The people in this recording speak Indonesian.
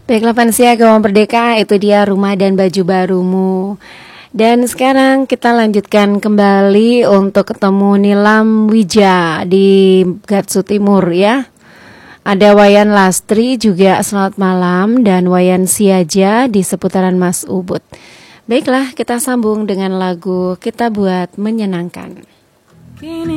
Baiklah Vansia, Gawang Merdeka, itu dia Rumah dan Baju Barumu. Dan sekarang kita lanjutkan kembali untuk ketemu Nilam Wija di Gatsu Timur ya. Ada Wayan Lastri juga selamat malam, dan Wayan Siaja di seputaran Mas Ubud. Baiklah, kita sambung dengan lagu Kita Buat Menyenangkan. Kini